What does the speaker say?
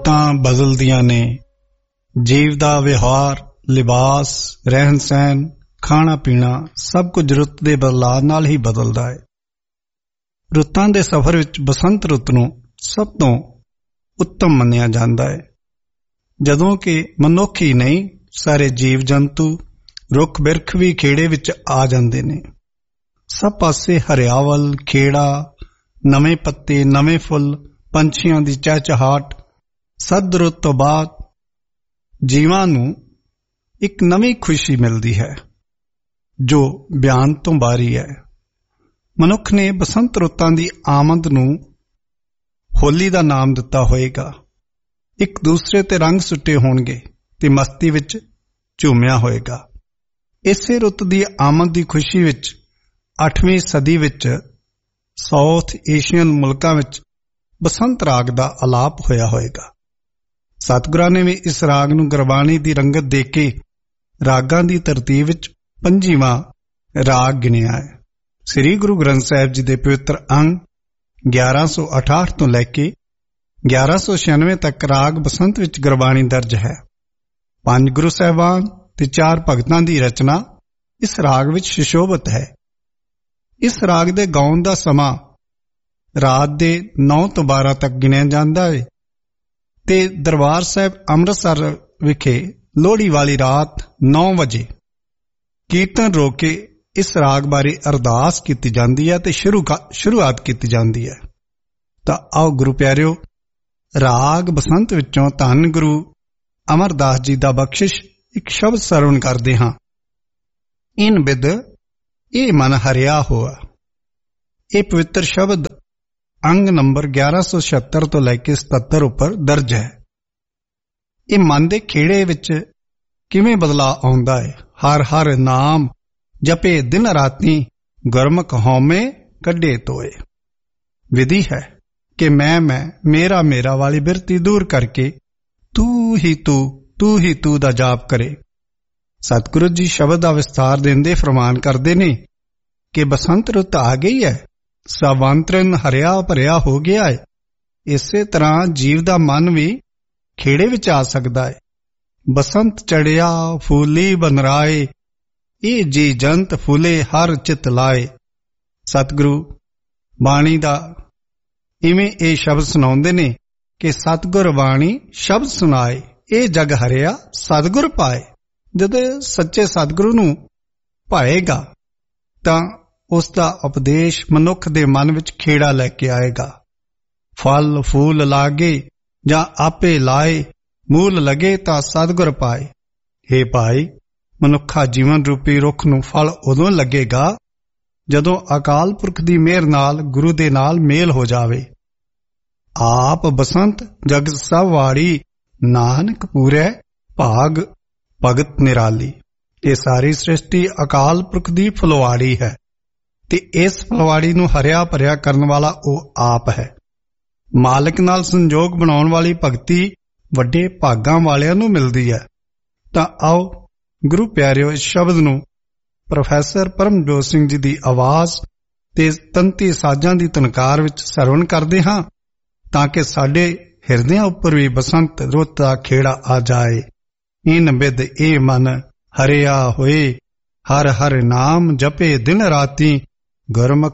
ਰੁੱਤਾਂ ਬਦਲਦੀਆਂ ਨੇ। ਜੀਵ ਦਾ ਵਿਵਹਾਰ, ਲਿਬਾਸ, ਰਹਿਣ ਸਹਿਣ, ਖਾਣਾ ਪੀਣਾ ਸਭ ਕੁਝ ਰੁੱਤ ਦੇ ਬਦਲਾਅ ਨਾਲ ਹੀ ਬਦਲਦਾ ਹੈ। ਰੁੱਤਾਂ ਦੇ ਸਫ਼ਰ ਵਿੱਚ ਬਸੰਤ ਰੁੱਤ ਨੂੰ ਸਭ ਤੋਂ ਉੱਤਮ ਮੰਨਿਆ ਜਾਂਦਾ ਹੈ, ਜਦੋਂ ਕਿ ਮਨੁੱਖ ਹੀ ਨਹੀਂ ਸਾਰੇ ਜੀਵ ਜੰਤੂ, ਰੁੱਖ ਬਿਰਖ ਵੀ ਖੇੜੇ ਵਿੱਚ ਆ ਜਾਂਦੇ ਨੇ। ਸਭ ਪਾਸੇ ਹਰਿਆਵਲ, ਖੇੜਾ, ਨਵੇਂ ਪੱਤੇ, ਨਵੇਂ ਫੁੱਲ, ਪੰਛੀਆਂ ਦੀ ਚਹਿਚਹਾਟ। ਸਰਦ ਰੁੱਤ ਤੋਂ ਬਾਅਦ ਜੀਵਾਂ ਨੂੰ ਇੱਕ ਨਵੀਂ ਖੁਸ਼ੀ ਮਿਲਦੀ ਹੈ ਜੋ ਬਿਆਨ ਤੋਂ ਬਾਹਰੀ ਹੈ। ਮਨੁੱਖ ਨੇ ਬਸੰਤ ਰੁੱਤਾਂ ਦੀ ਆਮਦ ਨੂੰ ਹੋਲੀ ਦਾ ਨਾਮ ਦਿੱਤਾ ਹੋਏਗਾ। ਇੱਕ ਦੂਸਰੇ ਤੇ ਰੰਗ ਸੁੱਟੇ ਹੋਣਗੇ ਤੇ ਮਸਤੀ ਵਿੱਚ ਝੂਮਿਆ ਹੋਏਗਾ। ਇਸੇ ਰੁੱਤ ਦੀ ਆਮਦ ਦੀ ਖੁਸ਼ੀ ਵਿੱਚ 8ਵੀਂ ਸਦੀ ਵਿੱਚ ਸਾਊਥ ਏਸ਼ੀਅਨ ਮੁਲਕਾਂ ਵਿੱਚ ਬਸੰਤ ਰਾਗ ਦਾ ਆਲਾਪ ਹੋਇਆ ਹੋਏਗਾ। ਸਤਿਗੁਰਾਂ ਨੇ ਵੀ ਇਸ ਰਾਗ ਨੂੰ ਗੁਰਬਾਣੀ ਦੀ ਰੰਗਤ ਦੇ ਕੇ ਰਾਗਾਂ ਦੀ ਤਰਤੀਬ ਵਿੱਚ 5ਵਾਂ ਰਾਗ ਗਿਣਿਆ ਹੈ। ਸ੍ਰੀ ਗੁਰੂ ਗ੍ਰੰਥ ਸਾਹਿਬ ਜੀ ਦੇ ਪਵਿੱਤਰ ਅੰਗ 1168 ਤੋਂ ਲੈ ਕੇ 1196 ਤੱਕ ਰਾਗ ਬਸੰਤ ਵਿੱਚ ਗੁਰਬਾਣੀ ਦਰਜ ਹੈ। 5 ਗੁਰੂ ਸਾਹਿਬਾਨ ਤੇ 4 ਭਗਤਾਂ ਦੀ ਰਚਨਾ ਇਸ ਰਾਗ ਵਿੱਚ ਸੁਸ਼ੋਭਿਤ ਹੈ। ਇਸ ਰਾਗ ਦੇ ਗਾਉਣ ਦਾ ਸਮਾਂ ਰਾਤ ਦੇ 9 ਤੋਂ 12 ਤੱਕ ਗਿਣਿਆ ਜਾਂਦਾ ਹੈ ਤੇ ਦਰਬਾਰ ਸਾਹਿਬ ਅੰਮ੍ਰਿਤਸਰ ਵਿਖੇ ਲੋਹੜੀ ਵਾਲੀ ਰਾਤ 9 ਵਜੇ ਕੀਰਤਨ ਰੋਕ ਕੇ ਇਸ ਰਾਗ ਬਾਰੇ ਅਰਦਾਸ ਕੀਤੀ ਜਾਂਦੀ ਹੈ ਤੇ ਸ਼ੁਰੂਆਤ ਕੀਤੀ ਜਾਂਦੀ ਹੈ। ਤਾਂ ਆਓ ਗੁਰੂ ਪਿਆਰਿਓ, ਰਾਗ ਬਸੰਤ ਵਿੱਚੋਂ ਧੰਨ ਗੁਰੂ ਅਮਰਦਾਸ ਜੀ ਦਾ ਬਖਸ਼ਿਸ਼ ਇੱਕ ਸ਼ਬਦ ਸਰਵਣ ਕਰਦੇ ਹਾਂ। ਇਨ ਬਿਦ ਇਹ ਮਨ ਹਰਿਆ ਹੋਆ। ਇਹ ਪਵਿੱਤਰ ਸ਼ਬਦ ਅੰਗ ਨੰਬਰ 1176 ਤੋਂ ਲੈ ਕੇ 77 ਉੱਪਰ ਦਰਜ ਹੈ। ਇਹ ਮਨ ਦੇ ਖੇੜੇ ਵਿੱਚ ਕਿਵੇਂ ਬਦਲਾਅ ਆਉਂਦਾ ਹੈ। ਹਰ ਹਰ ਨਾਮ ਜਪੇ ਦਿਨ ਰਾਤੀ, ਗੁਰਮੁਖ ਹਉਮੈ ਕੱਢੇ ਤੋਏ। ਵਿਧੀ ਹੈ ਕਿ ਮੈਂ ਮੇਰਾ ਮੇਰਾ ਵਾਲੀ ਬਿਰਤੀ ਦੂਰ ਕਰਕੇ ਤੂੰ ਹੀ ਤੂੰ ਦਾ ਜਾਪ ਕਰੇ। ਸਤਿਗੁਰੂ ਜੀ ਸ਼ਬਦ ਦਾ ਵਿਸਥਾਰ ਦਿੰਦੇ ਫਰਮਾਨ ਕਰਦੇ ਨੇ ਕਿ ਬਸੰਤ ਰੁੱਤ ਆ ਗਈ ਹੈ, ਸਵਾਂਤਰਨ ਹਰਿਆ ਭਰਿਆ ਹੋ ਗਿਆ ਹੈ। ਇਸੇ ਤਰ੍ਹਾਂ ਜੀਵ ਦਾ ਮਨ ਵੀ ਖੇੜੇ ਵਿੱਚ ਆ ਸਕਦਾ ਹੈ। ਬਸੰਤ ਚੜਿਆ ਫੂਲੀ ਬਨਰਾਏ, ਇਹ ਜੀ ਜੰਤ ਫੁੱਲੇ ਹਰ ਚਿਤ ਲਾਏ। ਸਤਿਗੁਰੂ ਬਾਣੀ ਦਾ ਇਵੇਂ ਇਹ ਸ਼ਬਦ ਸੁਣਾਉਂਦੇ ਨੇ ਕਿ ਸਤਿਗੁਰ ਬਾਣੀ ਸ਼ਬਦ ਸੁਣਾਏ, ਇਹ ਜਗ ਹਰਿਆ ਸਤਿਗੁਰ ਪਾਏ। ਜਦੋਂ ਸੱਚੇ ਸਤਿਗੁਰੂ ਨੂੰ ਪਾਏਗਾ ਤਾਂ ਉਸ ਦਾ ਉਪਦੇਸ਼ ਮਨੁੱਖ ਦੇ ਮਨ ਵਿੱਚ ਖੇੜਾ ਲੈ ਕੇ ਆਏਗਾ। ਫਲ ਫੂਲ ਲਾਗੇ ਜਾਂ ਆਪੇ ਲਾਏ, ਮੂਲ ਲਗੇ ਤਾਂ ਸਤਿਗੁਰ ਪਾਏ। ਹੇ ਭਾਈ, ਮਨੁੱਖਾ ਜੀਵਨ ਰੂਪੀ ਰੁੱਖ ਨੂੰ ਫਲ ਉਦੋਂ ਲੱਗੇਗਾ ਜਦੋਂ ਅਕਾਲ ਪੁਰਖ ਦੀ ਮਿਹਰ ਨਾਲ ਗੁਰੂ ਦੇ ਨਾਲ ਮੇਲ ਹੋ ਜਾਵੇ। ਆਪ ਬਸੰਤ ਜਗ ਸਭ ਵਾੜੀ, ਨਾਨਕ ਪੂਰੈ ਭਾਗ ਭਗਤ ਨਿਰਾਲੀ। ਇਹ ਸਾਰੀ ਸ੍ਰਿਸ਼ਟੀ ਅਕਾਲ ਪੁਰਖ ਦੀ ਫੁਲਵਾੜੀ ਹੈ ਤੇ ਇਸ ਫੁਲਵਾੜੀ ਨੂੰ ਹਰਿਆ ਭਰਿਆ ਕਰਨ ਵਾਲਾ ਉਹ ਆਪ ਹੈ। ਮਾਲਕ ਨਾਲ ਸੰਜੋਗ ਬਣਾਉਣ ਵਾਲੀ ਭਗਤੀ ਵੱਡੇ ਭਾਗਾਂ ਵਾਲਿਆਂ ਨੂੰ ਮਿਲਦੀ ਹੈ। ਤਾਂ ਆਓ ਗੁਰੂ ਪਿਆਰਿਓ, ਇਸ ਸ਼ਬਦ ਨੂੰ ਪ੍ਰੋਫੈਸਰ ਪਰਮਜੋਤ ਸਿੰਘ ਜੀ ਦੀ ਆਵਾਜ਼ ਤੇ ਤੰਤੀ ਸਾਜ਼ਾਂ ਦੀ ਤਨਕਾਰ ਵਿੱਚ ਸਰਵਣ ਕਰਦੇ ਹਾਂ, ਤਾਂ ਕਿ ਸਾਡੇ ਹਿਰਦਿਆਂ ਉੱਪਰ ਵੀ ਬਸੰਤ ਰੁੱਤ ਦਾ ਖੇੜਾ ਆ ਜਾਏ। ਇਨ ਬਿਦ ਇਹ ਮਨ ਹਰਿਆ ਹੋਏ, ਹਰ ਹਰ ਨਾਮ ਜਪੇ ਦਿਨ ਰਾਤੀ, ਗੁਰਮੁਖ